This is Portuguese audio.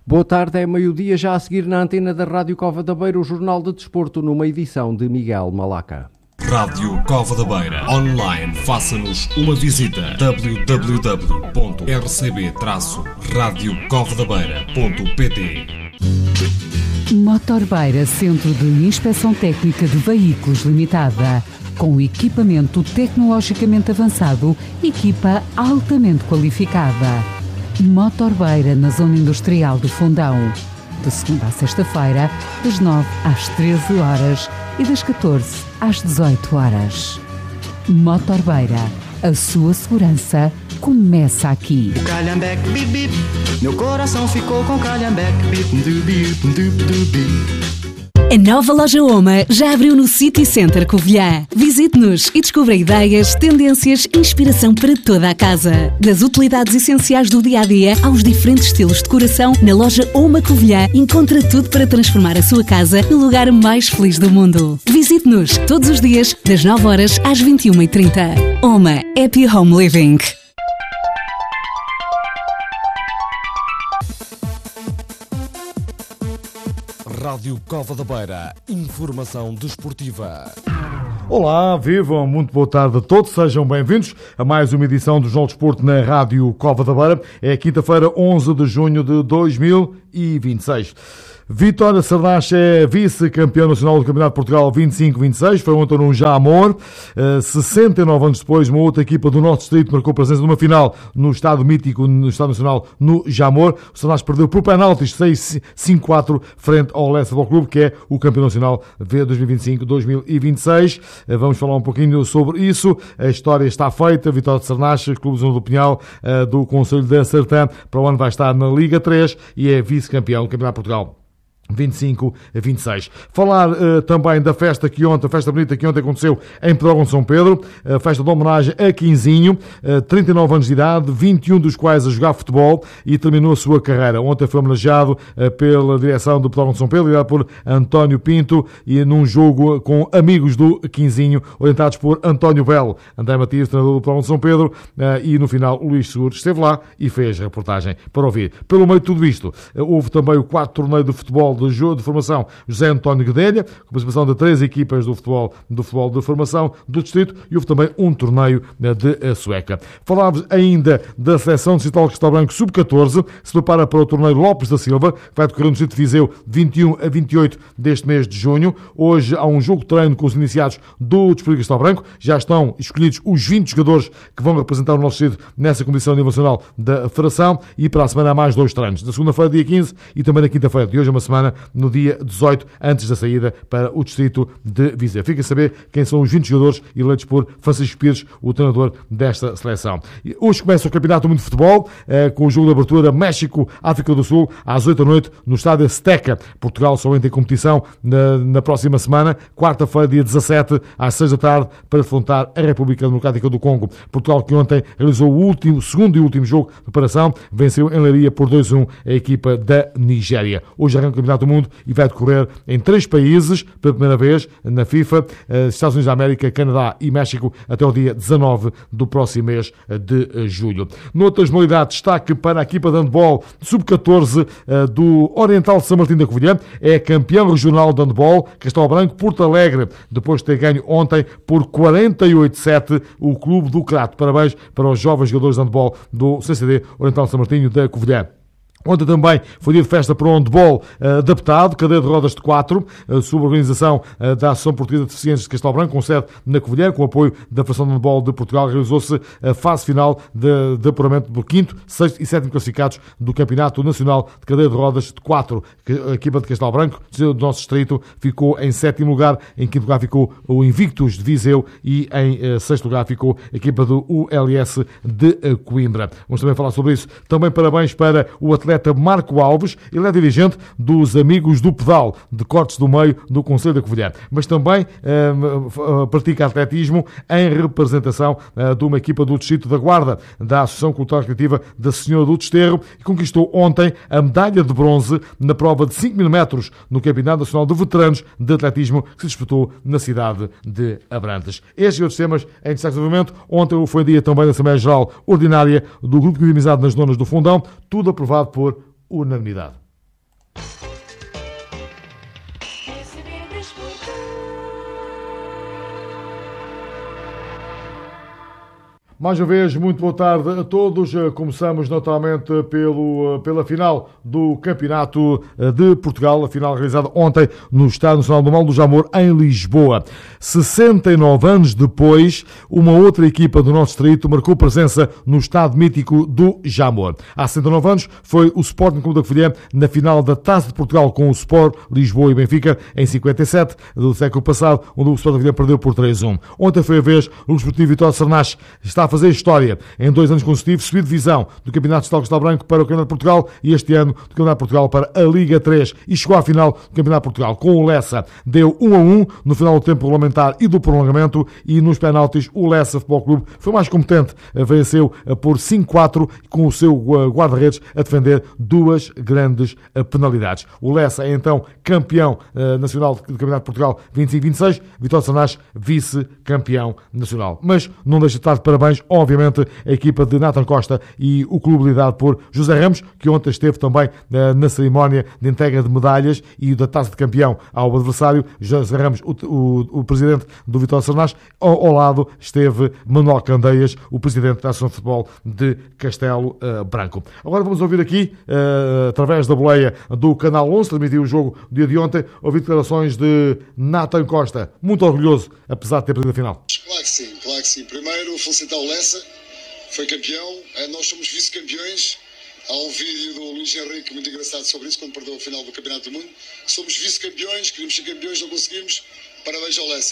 Boa tarde, é meio-dia, já a seguir na antena da Rádio Cova da Beira, o Jornal de Desporto, numa edição de Miguel Malaca. Rádio Cova da Beira. Online. Faça-nos uma visita. www.rcb-radiocovadabeira.pt. Motorbeira, Centro de Inspeção Técnica de Veículos Limitada. Com equipamento tecnologicamente avançado, equipa altamente qualificada. Motorbeira, na Zona Industrial do Fundão. De segunda a sexta-feira, das 9 às 13 horas e das 14 às 18 horas. Motorbeira, a sua segurança começa aqui. O Calhambeque, bip, bip. Meu coração ficou com Calhambeque, bip, du, bip, du, du, bip. A nova loja Oma já abriu no City Center Covilhã. Visite-nos e descubra ideias, tendências e inspiração para toda a casa. Das utilidades essenciais do dia-a-dia aos diferentes estilos de decoração, na loja Oma Covilhã encontra tudo para transformar a sua casa no lugar mais feliz do mundo. Visite-nos todos os dias, das 9 horas às 21h30. Oma Happy Home Living. Rádio Cova da Beira. Informação desportiva. Olá, vivam, muito boa tarde a todos, sejam bem-vindos a mais uma edição do Jornal de Desporto na Rádio Cova da Beira. É quinta-feira, 11 de junho de 2026. Vitória Sardache é vice-campeão nacional do Campeonato de Portugal 25-26, foi ontem no Jamor. 69 anos depois, uma outra equipa do nosso distrito marcou presença numa final no estádio mítico, no estádio nacional, no Jamor. O Sardache perdeu por penaltis 6-5-4 frente ao Lessa Futebol Clube, que é o campeão nacional de 2025-2026. Vamos falar um pouquinho sobre isso. A história está feita. Vitória de Sardache, Clube Zona do Pinhal, do Conselho da Sertã, para o ano vai estar na Liga 3 e é vice-campeão do Campeonato de Portugal 25-26. Falar também da festa bonita que ontem aconteceu em Pedrógão de São Pedro, a festa de homenagem a Quinzinho, 39 anos de idade, 21 dos quais a jogar futebol, e terminou a sua carreira. Ontem foi homenageado pela direção do Pedrógão de São Pedro, liderado por António Pinto, e num jogo com amigos do Quinzinho, orientados por António Belo, André Matias, treinador do Pedrógão de São Pedro, e no final o Luís Seguro esteve lá e fez a reportagem para ouvir. Pelo meio de tudo isto, houve também o quarto torneio de futebol do jogo de formação José António Guedelha, com participação de 3 equipas do futebol de formação do distrito, e houve também um torneio de sueca. Falávamos ainda da seleção de Cristal Cristal Branco Sub-14, que se prepara para o torneio Lopes da Silva, que vai decorrer no distrito de Viseu de 21 a 28 deste mês de junho. Hoje há um jogo de treino com os iniciados do Distrito de Cristal Branco. Já estão escolhidos os 20 jogadores que vão representar o nosso distrito nessa competição a nível nacional da Federação, e para a semana há mais 2 treinos, na segunda-feira, dia 15, e também na quinta-feira de hoje, uma semana, no dia 18, antes da saída para o distrito de Viseu. Fica a saber quem são os 20 jogadores eleitos por Francisco Pires, o treinador desta seleção. E hoje começa o Campeonato do Mundo de Futebol, com o jogo de abertura México-África do Sul, às 8 da noite, no estádio Azteca. Portugal só entra em competição na próxima semana, quarta-feira, dia 17, às 6 da tarde, para defrontar a República Democrática do Congo. Portugal, que ontem realizou o segundo e último jogo de preparação, venceu em Leiria por 2-1 a equipa da Nigéria. Hoje arranca o Campeonato do Mundo e vai decorrer em 3 países, pela primeira vez na FIFA, Estados Unidos da América, Canadá e México, até o dia 19 do próximo mês de julho. Noutras modalidades, destaque para a equipa de handball sub-14 do Oriental de São Martim da Covilhã, é campeão regional de handball, Castelo Branco, Porto Alegre, depois de ter ganho ontem por 48-7 o Clube do Crato. Parabéns para os jovens jogadores de handball do CCD Oriental de São Martinho da Covilhã. Ontem também foi dia de festa para o handball adaptado, cadeira de rodas de 4, sob a organização da Associação Portuguesa de Deficientes de Castelo Branco, com sede na Covilhã, com o apoio da Federação de Handball de Portugal. Realizou-se a fase final de apuramento do 5º, 6º e 7º classificados do Campeonato Nacional de Cadeira de Rodas de 4. A equipa de Castelo Branco, do nosso distrito, ficou em 7º lugar, em 5º lugar ficou o Invictus de Viseu e em 6º lugar ficou a equipa do ULS de Coimbra. Vamos também falar sobre isso. Também parabéns para o atleta Marco Alves, ele é dirigente dos Amigos do Pedal de Cortes do Meio do Conselho da Covilhã, mas também pratica atletismo em representação de uma equipa do Distrito da Guarda, da Associação Cultural e Criativa da Senhora do Desterro, e conquistou ontem a medalha de bronze na prova de 5.000 metros no Campeonato Nacional de Veteranos de Atletismo, que se disputou na cidade de Abrantes. Estes e outros temas em destaque de desenvolvimento. Ontem foi dia também da Assembleia Geral Ordinária do Grupo de Amizade nas Donas do Fundão, tudo aprovado por unanimidade. Mais uma vez, muito boa tarde a todos. Começamos naturalmente pela final do Campeonato de Portugal, a final realizada ontem no Estádio Nacional do Mal do Jamor, em Lisboa. 69 anos depois, uma outra equipa do nosso distrito marcou presença no estádio mítico do Jamor. Há 69 anos foi o Sporting Clube da Covilhã na final da Taça de Portugal com o Sport, Lisboa e Benfica, em 57 do século passado, onde o Sporting Covilhã perdeu por 3-1. Ontem foi a vez do Desportivo Vitória de Sarnach, está a fazer história. Em 2 anos consecutivos, subiu divisão do Campeonato Estadual Cristal Branco para o Campeonato de Portugal e este ano do Campeonato de Portugal para a Liga 3 e chegou à final do Campeonato de Portugal com o Lessa. Deu 1-1 no final do tempo regulamentar e do prolongamento e nos penaltis o Lessa Futebol Clube foi mais competente, venceu por 5-4 com o seu guarda-redes a defender 2 grandes penalidades. O Lessa é então campeão nacional do Campeonato de Portugal 25-26, Vitória de Sarnach vice-campeão nacional. Mas não deixa de estar de parabéns, obviamente, a equipa de Nathan Costa e o clube liderado por José Ramos, que ontem esteve também na cerimónia de entrega de medalhas e da taça de campeão ao adversário. José Ramos, o presidente do Vitória de Sarnach, ao lado esteve Manuel Candeias, o presidente da Associação de Futebol de Castelo Branco. Agora vamos ouvir aqui, através da boleia do Canal 11, transmitiu o jogo do dia de ontem, ouvir declarações de Nathan Costa, muito orgulhoso, apesar de ter perdido a final. Claro que sim, claro que sim. Primeiro, felicitar o Lessa, foi campeão, nós somos vice-campeões. Há um vídeo do Luís Henrique muito engraçado sobre isso, quando perdeu a final do Campeonato do Mundo. Somos vice-campeões, queríamos ser campeões, não conseguimos. Parabéns ao Lessa.